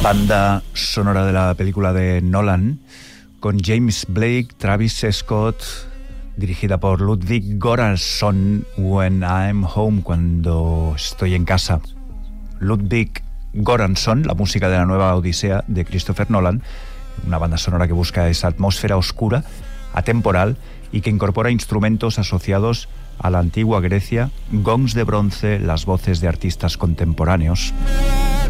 Banda sonora de la película de Nolan, con James Blake, Travis Scott, dirigida por Ludwig Göransson, When I'm Home, cuando estoy en casa. Ludwig Göransson, la música de la nueva Odisea de Christopher Nolan, una banda sonora que busca esa atmósfera oscura, atemporal y que incorpora instrumentos asociados a la antigua Grecia, gongs de bronce, las voces de artistas contemporáneos.